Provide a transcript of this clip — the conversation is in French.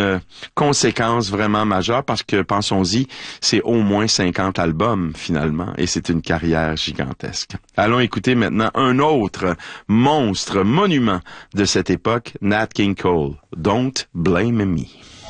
une conséquence vraiment majeure parce que, pensons-y, c'est au moins 50 albums finalement et c'est une carrière gigantesque. Allons écouter maintenant un autre monstre, monument de cette époque, Nat King Cole, Don't Blame Me.